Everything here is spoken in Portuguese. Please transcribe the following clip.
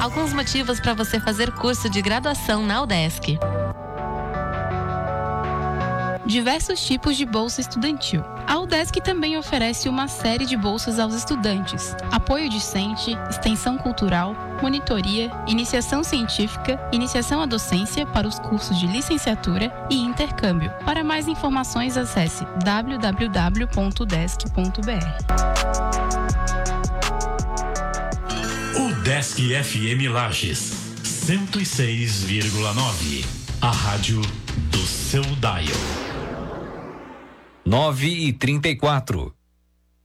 Alguns motivos para você fazer curso de graduação na UDESC. Diversos tipos de bolsa estudantil. A UDESC também oferece uma série de bolsas aos estudantes: apoio discente, extensão cultural, monitoria, iniciação científica, iniciação à docência para os cursos de licenciatura e intercâmbio. Para mais informações, acesse www.udesc.br. UDESC FM Lages 106,9. A rádio do seu dial. 9h34.